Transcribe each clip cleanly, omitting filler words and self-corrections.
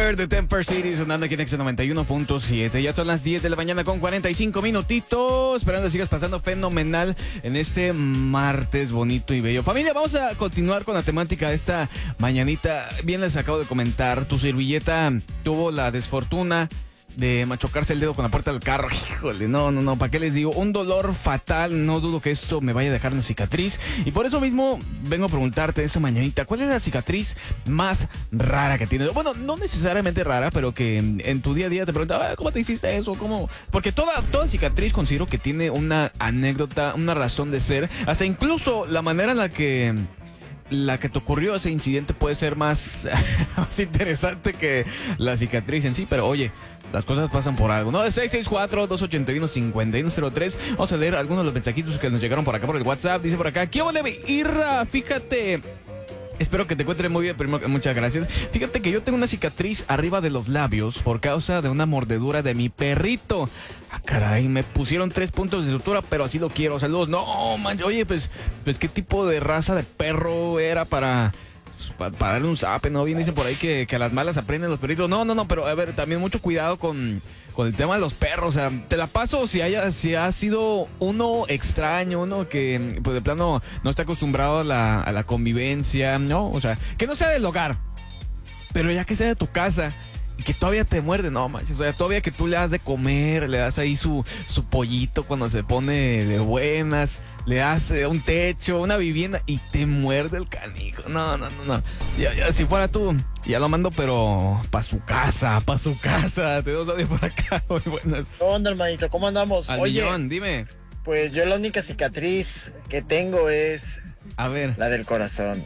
Fire de Temper City sonando aquí en X91.7. Ya son las 10 de la mañana con 45 minutitos. Esperando que sigas pasando fenomenal en este martes bonito y bello. Familia, vamos a continuar con la temática de esta mañanita. Bien les acabo de comentar, tu servilleta tuvo la desfortuna de machucarse el dedo con la puerta del carro. Híjole, no, ¿para qué les digo? Un dolor fatal, no dudo que esto me vaya a dejar una cicatriz. Y por eso mismo vengo a preguntarte esta mañanita, ¿cuál es la cicatriz más rara que tienes? Bueno, no necesariamente rara, pero que en tu día a día te preguntas, ¿cómo te hiciste eso? ¿Cómo? Porque toda cicatriz considero que tiene una anécdota, una razón de ser. Hasta incluso la manera en la que te ocurrió ese incidente puede ser más interesante que la cicatriz en sí, pero oye, las cosas pasan por algo, ¿no? 664-281-5103. Vamos a leer algunos de los mensajitos que nos llegaron por acá por el WhatsApp. Dice por acá, ¿qué ole, Irra? Fíjate, espero que te encuentres muy bien, primero, muchas gracias. Fíjate que yo tengo una cicatriz arriba de los labios por causa de una mordedura de mi perrito. Ah, caray, me pusieron 3 puntos de sutura, pero así lo quiero. Saludos. No, man, oye, pues ¿qué tipo de raza de perro era para darle un zape? ¿No? Bien dicen por ahí que a las malas aprenden los perritos. No, pero a ver, también mucho cuidado con el tema de los perros. O sea, te la paso si ha sido uno extraño, uno que pues de plano no está acostumbrado a la convivencia, ¿no? O sea, que no sea del hogar, pero ya que sea de tu casa y que todavía te muerde, no manches, o sea, todavía que tú le das de comer, le das ahí su pollito cuando se pone de buenas, le das un techo, una vivienda y te muerde el canijo. No. Ya, si fuera tú, ya lo mando, pero pa' su casa. Te doy audio por acá, muy buenas. ¿Qué onda, hermanito? ¿Cómo andamos? Oye, dime. Pues yo la única cicatriz que tengo es... A ver. La del corazón.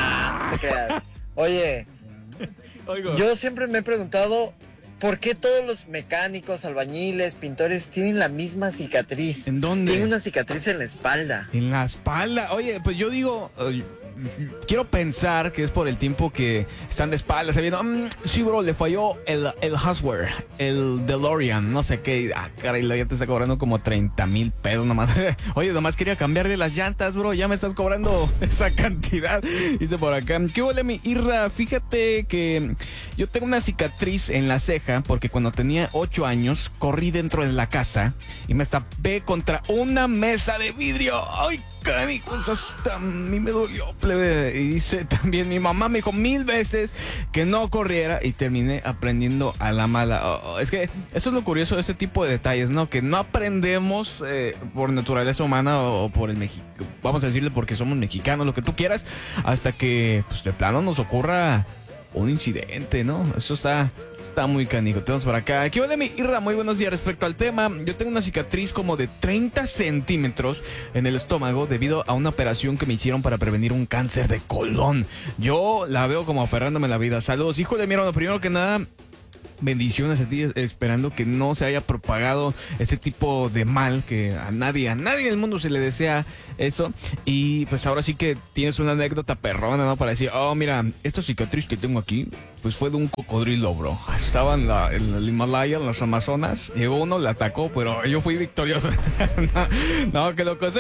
Oye, Oigo. Yo siempre me he preguntado por qué todos los mecánicos, albañiles, pintores tienen la misma cicatriz. ¿En dónde? Tienen una cicatriz en la espalda. En la espalda. Oye, pues yo digo, quiero pensar que es por el tiempo que están de espalda, sabiendo, sí, bro, le falló el hardware, el DeLorean, no sé qué. Ah, caray, ya te está cobrando como 30,000 pesos nomás. Oye, nomás quería cambiarle las llantas, bro, ya me estás cobrando esa cantidad. Dice por acá, ¿qué huele, mi Irra? Fíjate que yo tengo una cicatriz en la ceja porque cuando tenía 8 años corrí dentro de la casa y me estampé contra una mesa de vidrio. ¡Ay, canijo! Hasta a mí me dolió, plebe. Y dice también, mi mamá me dijo 1000 veces que no corriera y terminé aprendiendo a la mala. Es que eso es lo curioso de ese tipo de detalles, ¿no? Que no aprendemos por naturaleza humana o por vamos a decirle porque somos mexicanos, lo que tú quieras, hasta que pues de plano nos ocurra un incidente, ¿no? Eso está muy canijo. Tenemos por acá. ¿Qué onda, mi Irra? Muy buenos días. Respecto al tema, yo tengo una cicatriz como de 30 centímetros en el estómago debido a una operación que me hicieron para prevenir un cáncer de colon. Yo la veo como aferrándome a la vida. Saludos, hijo de mi hermano. Primero que nada, bendiciones a ti, esperando que no se haya propagado ese tipo de mal, que a nadie en el mundo se le desea eso. Y pues ahora sí que tienes una anécdota perrona, ¿no? Para decir, mira, esta cicatriz que tengo aquí, pues fue de un cocodrilo, bro. Estaba en el Himalaya, en las Amazonas. Llegó uno, le atacó, pero yo fui victorioso. no, que loco.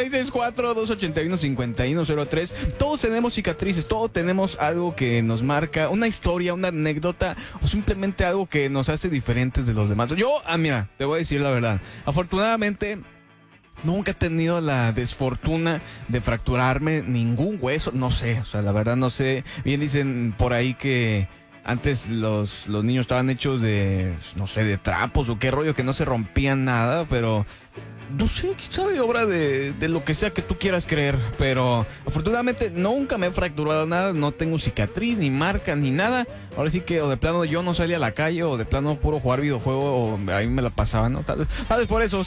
664-281-5103. Todos tenemos cicatrices, todos tenemos algo que nos marca, una historia, una anécdota, o simplemente algo que nos hace diferentes de los demás. Yo, mira, te voy a decir la verdad. Afortunadamente, nunca he tenido la desfortuna de fracturarme ningún hueso. No sé, o sea, la verdad no sé. Bien dicen por ahí que antes los niños estaban hechos de, no sé, de trapos o qué rollo, que no se rompían nada, pero no sé, quizá de obra de lo que sea que tú quieras creer. Pero afortunadamente nunca me he fracturado nada, no tengo cicatriz, ni marca, ni nada. Ahora sí que o de plano yo no salía a la calle, o de plano puro jugar videojuego, o ahí me la pasaba, ¿no? Tal vez por eso.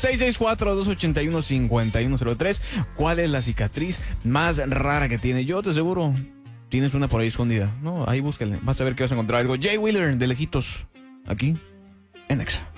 664-281-5103. ¿Cuál es la cicatriz más rara que tiene? Yo te aseguro tienes una por ahí escondida, ¿no? Ahí búscale, vas a ver que vas a encontrar algo. Jay Wheeler, de lejitos, aquí en Exa.